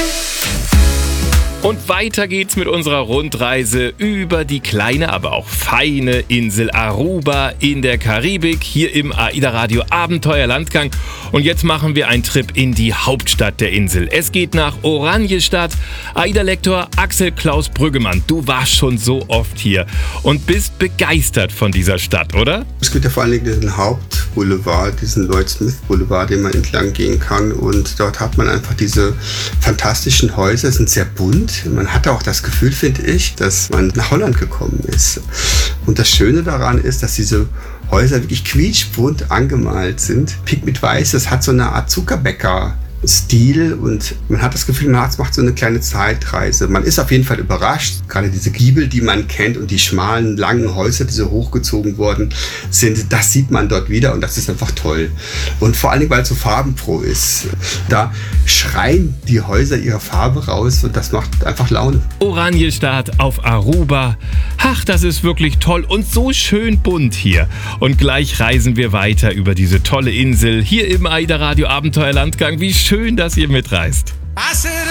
Und weiter geht's mit unserer Rundreise über die kleine, aber auch feine Insel Aruba in der Karibik, hier im AIDA Radio Abenteuerlandgang. Und jetzt machen wir einen Trip in die Hauptstadt der Insel. Es geht nach Oranjestad. AIDA-Lektor Axel Klaus Brüggemann, du warst schon so oft hier und bist begeistert von dieser Stadt, oder? Es gibt ja vor allen Dingen den Hauptboulevard, diesen Lloyd Smith Boulevard, den man entlang gehen kann. Und dort hat man einfach diese fantastischen Häuser, sind sehr bunt. Man hatte auch das Gefühl, finde ich, dass man nach Holland gekommen ist. Und das Schöne daran ist, dass diese Häuser wirklich quietschbunt angemalt sind. Pink mit Weiß, das hat so eine Art Zuckerbäcker-Stil und man hat das Gefühl, man macht so eine kleine Zeitreise. Man ist auf jeden Fall überrascht. Gerade diese Giebel, die man kennt und die schmalen, langen Häuser, die so hochgezogen worden sind, das sieht man dort wieder und das ist einfach toll. Und vor allen Dingen, weil es so farbenfroh ist. Da schreien die Häuser ihre Farbe raus und das macht einfach Laune. Oranjestad auf Aruba. Ach, das ist wirklich toll und so schön bunt hier. Und gleich reisen wir weiter über diese tolle Insel hier im AIDA Radio Abenteuerlandgang. Wie schön, dass ihr mitreist.